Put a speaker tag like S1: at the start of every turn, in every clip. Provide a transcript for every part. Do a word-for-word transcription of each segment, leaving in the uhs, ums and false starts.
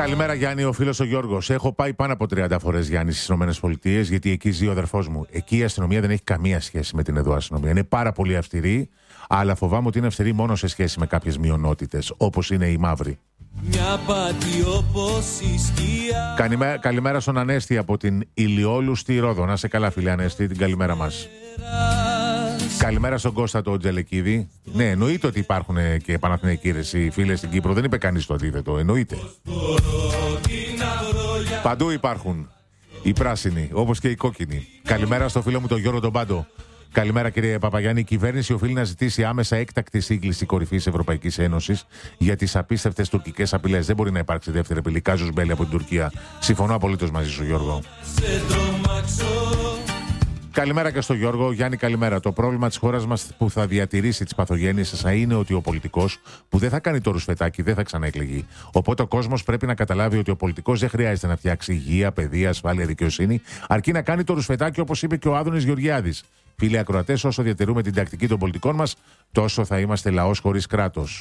S1: Καλημέρα, Γιάννη, ο φίλος ο Γιώργος. Έχω πάει πάνω από τριάντα φορές, Γιάννη, στις ΗΠΑ, γιατί εκεί ζει ο αδερφός μου. Εκεί η αστυνομία δεν έχει καμία σχέση με την εδώ αστυνομία. Είναι πάρα πολύ αυστηρή, αλλά φοβάμαι ότι είναι αυστηρή μόνο σε σχέση με κάποιες μειονότητες, όπως είναι οι μαύροι. Μια πάτη όπως η σκία. Καλημέρα, καλημέρα στον Ανέστη από την Ηλιόλου στη Ρόδο. Να σε καλά, φίλε Ανέστη, την καλημέρα μας. Καλημέρα στον Κώστα τον Τζελεκίδη. Ναι, εννοείται ότι υπάρχουν και Παναθηναϊκοί φίλες στην Κύπρο. Δεν είπε κανείς το αντίθετο. Εννοείται. Παντού υπάρχουν οι πράσινοι, όπως και οι κόκκινοι. Καλημέρα στο φίλο μου τον Γιώργο τον Πάντο. Καλημέρα, κύριε Παπαγιάννη. Η κυβέρνηση οφείλει να ζητήσει άμεσα έκτακτη σύγκληση κορυφής Ευρωπαϊκής Ένωσης για τις απίστευτες τουρκικές απειλές. Δεν μπορεί να υπάρξει δεύτερη απειλή. Κάζος Μπέλη από την Τουρκία. Συμφωνώ απολύτως μαζί σου, Γιώργο. Καλημέρα και στο Γιώργο. Γιάννη, καλημέρα. Το πρόβλημα της χώρας μας που θα διατηρήσει τις παθογένειες θα είναι ότι ο πολιτικός που δεν θα κάνει το ρουσφετάκι δεν θα ξαναεκλεγεί. Οπότε ο κόσμος πρέπει να καταλάβει ότι ο πολιτικός δεν χρειάζεται να φτιάξει υγεία, παιδεία, ασφάλεια, δικαιοσύνη, αρκεί να κάνει το ρουσφετάκι, όπως είπε και ο Άδωνης Γεωργιάδης. Φίλοι ακροατές, όσο διατηρούμε την τακτική των πολιτικών μας, τόσο θα είμαστε λαός χωρίς κράτος.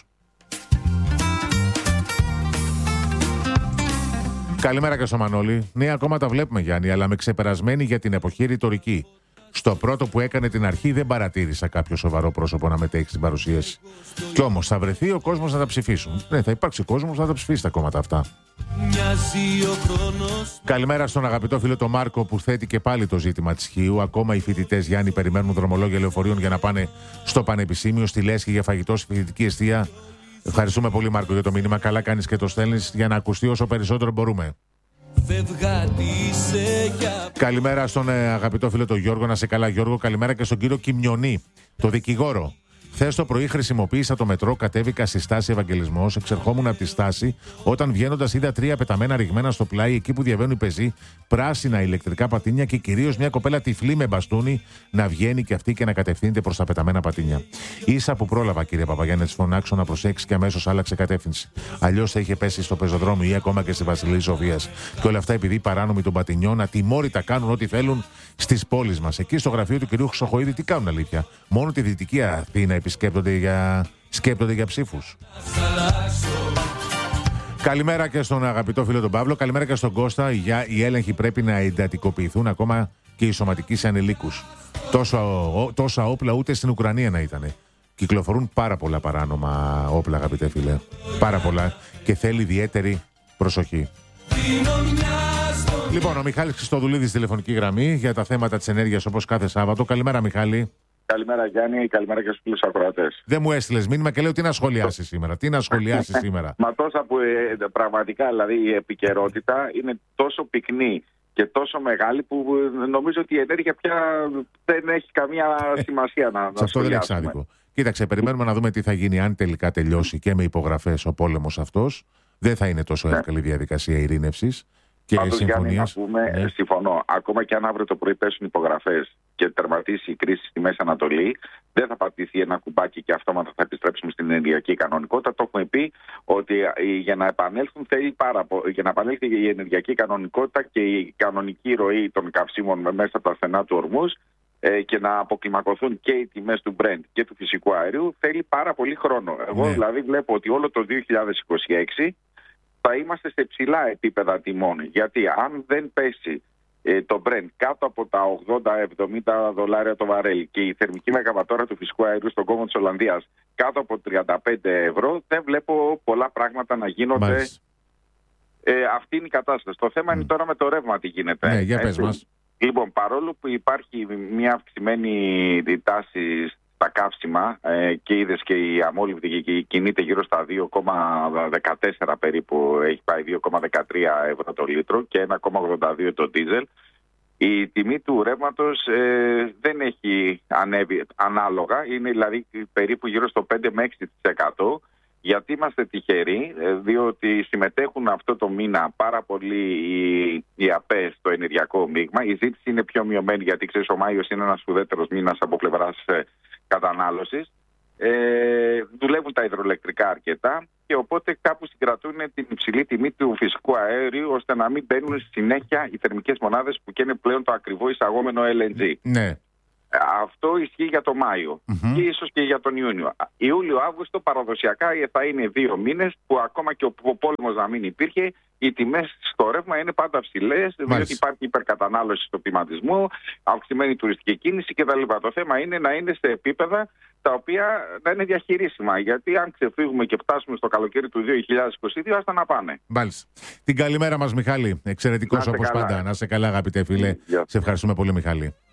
S1: Καλημέρα και στο Μανώλη. Ναι, ακόμα τα βλέπουμε, Γιάννη, αλλά με ξεπερασμένη για την εποχή ρητορική. Στο πρώτο που έκανε την αρχή δεν παρατήρησα κάποιο σοβαρό πρόσωπο να μετέχει στην παρουσίαση. Κι όμως θα βρεθεί ο κόσμος να τα ψηφίσουν. Ναι, θα υπάρξει κόσμος που θα τα ψηφίσει τα κόμματα αυτά. Καλημέρα στον αγαπητό φίλο τον Μάρκο που θέτει και πάλι το ζήτημα της Χίου. Ακόμα οι φοιτητές, Γιάννη, περιμένουν δρομολόγια λεωφορείων για να πάνε στο πανεπιστήμιο, στη Λέσχη για φαγητό, στη φοιτητική εστία. Ευχαριστούμε πολύ, Μάρκο, για το μήνυμα. Καλά κάνεις και το στέλνεις για να ακουστεί όσο περισσότερο μπορούμε. Καλημέρα στον ε, αγαπητό φίλο τον Γιώργο. Να σε καλά, Γιώργο. Καλημέρα και στον κύριο Κιμιονή, το δικηγόρο. Χθες το πρωί χρησιμοποίησα το μετρό, κατέβηκα στη στάση Ευαγγελισμός, εξερχόμουν από τη στάση. Όταν βγαίνοντας είδα τρία πεταμένα ρηγμένα στο πλάι, εκεί που διαβαίνουν οι πεζοί, πράσινα ηλεκτρικά πατίνια και κυρίως μια κοπέλα τυφλή με μπαστούνι να βγαίνει και αυτή και να κατευθύνεται προς τα πεταμένα πατίνια. Ίσα που πρόλαβα, κύριε Παπαγιάννη, να της φωνάξω να προσέξει και αμέσως άλλαξε κατεύθυνση. Αλλιώς θα είχε πέσει στο πεζοδρόμιο ή ακόμα και στη Βασιλής Σοφίας. Και όλα αυτά επειδή οι παράνομοι των πατινιών ατιμόρυτα κάνουν ό,τι θέλουν στις πόλεις μας. Εκεί στο γραφείο του κυρίου Χρυσοχοΐδη τι κάνουν αλήθεια? Μόνο τη Δυτική Αθήνα επισκέπτονται για, σκέπτονται για ψήφους. Καλημέρα και στον αγαπητό φίλο τον Παύλο. Καλημέρα και στον Κώστα. Για, οι έλεγχοι πρέπει να εντατικοποιηθούν ακόμα και οι σωματικοί σε ανηλίκους. Τόσα, τόσα όπλα ούτε στην Ουκρανία να ήταν. Κυκλοφορούν πάρα πολλά παράνομα όπλα, αγαπητέ φίλε. Πάρα πολλά και θέλει ιδιαίτερη προσοχή. Λοιπόν, ο Μιχάλης Χριστοδουλίδης τηλεφωνική γραμμή για τα θέματα της ενέργειας όπως κάθε Σάββατο. Καλημέρα, Μιχάλη.
S2: Καλημέρα, Γιάννη, καλημέρα και στους φίλους ακροατές.
S1: Δεν μου έστειλες μήνυμα και λέω τι να σχολιάσει σήμερα. Τι να σχολιάσει σήμερα.
S2: Μα τόσα που ε, πραγματικά δηλαδή η επικαιρότητα είναι τόσο πυκνή και τόσο μεγάλη που νομίζω ότι η ενέργεια πια δεν έχει καμία σημασία να, να
S1: σε αυτό δεν έχει άδικο. Κοίταξε, περιμένουμε να δούμε τι θα γίνει αν τελικά τελειώσει και με υπογραφές ο πόλεμος αυτός. Δεν θα είναι τόσο
S2: ναι.
S1: εύκολη διαδικασία ειρήνευσης και συμφωνίας.
S2: Ναι. Συμφωνώ. Ακόμα και αν αύριο το πρωί πέσουν υπογραφές και τερματίσει η κρίση στη Μέση Ανατολή, δεν θα πατηθεί ένα κουμπάκι και αυτόματα θα επιστρέψουμε στην ενεργειακή κανονικότητα. Το έχουμε πει ότι για να επανέλθουν θέλει πάρα πολύ, για να επανέλθει η ενεργειακή κανονικότητα και η κανονική ροή των καυσίμων μέσα από τα στενά του Ορμούς ε, και να αποκλιμακωθούν και οι τιμές του Brent και του φυσικού αερίου θέλει πάρα πολύ χρόνο. Εγώ ναι. δηλαδή βλέπω ότι όλο το δύο χιλιάδες είκοσι έξι θα είμαστε σε ψηλά επίπεδα τιμών. Γιατί αν δεν πέσει ε, το Brent κάτω από τα ογδόντα με εβδομήντα δολάρια το βαρέλι και η θερμική μεγαβατόρα του φυσικού αερίου στον κόμμα της Ολλανδίας κάτω από τριάντα πέντε ευρώ, δεν βλέπω πολλά πράγματα να γίνονται. Ε, αυτή είναι η κατάσταση. Το θέμα mm. είναι τώρα με το ρεύμα τι γίνεται.
S1: Ναι, για πες μας.
S2: Λοιπόν, παρόλο που υπάρχει μια αυξημένη τάση στα καύσιμα ε, και είδες και η αμόλυβδη κινείται γύρω στα δύο κόμμα δεκατέσσερα περίπου, έχει πάει δύο κόμμα δεκατρία ευρώ το λίτρο και ένα κόμμα ογδόντα δύο το ντίζελ. Η τιμή του ρεύματος ε, δεν έχει ανέβει ανάλογα, είναι δηλαδή περίπου γύρω στο πέντε με έξι τοις εκατό. Γιατί είμαστε τυχεροί, διότι συμμετέχουν αυτό το μήνα πάρα πολύ οι, οι ΑΠΕ στο ενεργειακό μείγμα. Η ζήτηση είναι πιο μειωμένη, γιατί ξέρεις ο Μάιος είναι ένας ουδέτερος μήνας από πλευράς ε, κατανάλωσης. Ε, δουλεύουν τα υδροελεκτρικά αρκετά και οπότε κάπου συγκρατούν την υψηλή τιμή του φυσικού αέριου, ώστε να μην μπαίνουν συνέχεια οι θερμικές μονάδες που καίνε πλέον το ακριβό εισαγόμενο ελ εν τζι.
S1: Ναι.
S2: Αυτό ισχύει για τον Μάιο mm-hmm. και ίσως και για τον Ιούνιο. Ιούλιο-Αύγουστο παραδοσιακά θα είναι δύο μήνες που ακόμα και ο πόλεμος να μην υπήρχε, οι τιμές στο ρεύμα είναι πάντα ψηλές, διότι υπάρχει υπερκατανάλωση στο κλιματισμό, αυξημένη τουριστική κίνηση κτλ. Το θέμα είναι να είναι σε επίπεδα τα οποία να είναι διαχειρίσιμα. Γιατί αν ξεφύγουμε και φτάσουμε στο καλοκαίρι του δύο χιλιάδες είκοσι δύο, άστα να πάνε.
S1: Μάλιστα. Την καλημέρα μας, Μιχάλη. Εξαιρετικός όπως πάντα. Να σε καλά, αγαπητέ φίλε. Σε ευχαριστούμε πολύ, Μιχάλη.